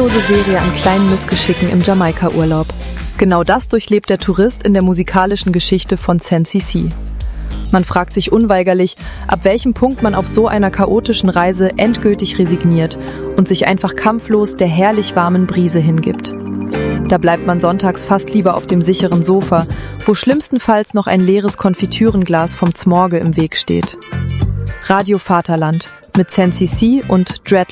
kuriose Serie an kleinen Missgeschicken im Jamaika-Urlaub. Genau das durchlebt der Tourist in der musikalischen Geschichte von 10cc. Man fragt sich unweigerlich, ab welchem Punkt man auf so einer chaotischen Reise endgültig resigniert und sich einfach kampflos der herrlich warmen Brise hingibt. Da bleibt man sonntags fast lieber auf dem sicheren Sofa, wo schlimmstenfalls noch ein leeres Konfitürenglas vom Zmorge im Weg steht. Radio Vaterland mit 10cc und Dreadlock